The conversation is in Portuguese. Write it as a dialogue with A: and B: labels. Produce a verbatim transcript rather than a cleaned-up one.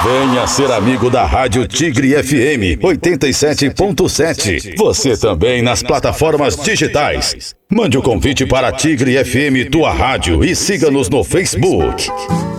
A: Venha ser amigo da Rádio Tigre F M oitenta e sete ponto sete. Você também nas plataformas digitais. Mande o convite para a Tigre F M, tua rádio, e siga-nos no Facebook.